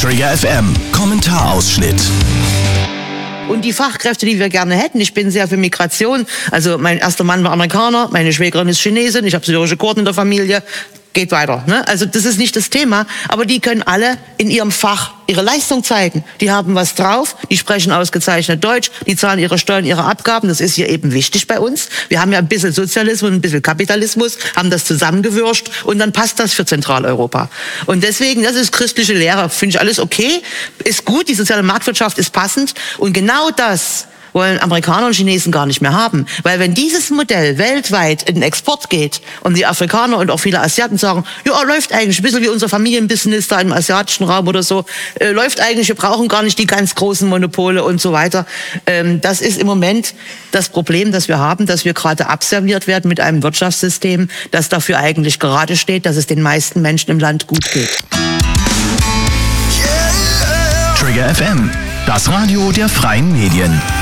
Trigger FM Kommentarausschnitt. Und die Fachkräfte, die wir gerne hätten, ich bin sehr für Migration. Also mein erster Mann war Amerikaner, meine Schwägerin ist Chinesin, ich habe syrische Kurden in der Familie. Geht weiter. Ne? Also das ist nicht das Thema, aber die können alle in ihrem Fach ihre Leistung zeigen. Die haben was drauf, die sprechen ausgezeichnet Deutsch, die zahlen ihre Steuern, ihre Abgaben. Das ist hier eben wichtig bei uns. Wir haben ja ein bisschen Sozialismus, ein bisschen Kapitalismus, haben das zusammengewürscht und dann passt das für Zentraleuropa. Und deswegen, das ist christliche Lehre, finde ich alles okay, ist gut, die soziale Marktwirtschaft ist passend und genau das wollen Amerikaner und Chinesen gar nicht mehr haben. Weil wenn dieses Modell weltweit in den Export geht und die Afrikaner und auch viele Asiaten sagen, ja, läuft eigentlich ein bisschen wie unser Familienbusiness da im asiatischen Raum oder so, läuft eigentlich, wir brauchen gar nicht die ganz großen Monopole und so weiter. Das ist im Moment das Problem, das wir haben, dass wir gerade abserviert werden mit einem Wirtschaftssystem, das dafür eigentlich gerade steht, dass es den meisten Menschen im Land gut geht. Trigger FM, das Radio der freien Medien.